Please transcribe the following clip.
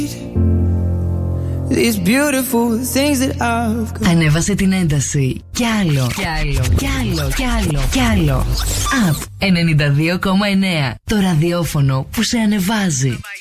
These beautiful things that I've got. Ανέβασε την ένταση. Κι άλλο. Κι άλλο. Κι άλλο. Κι άλλο. Κι άλλο. Up 92,9. Το ραδιόφωνο που σε ανεβάζει.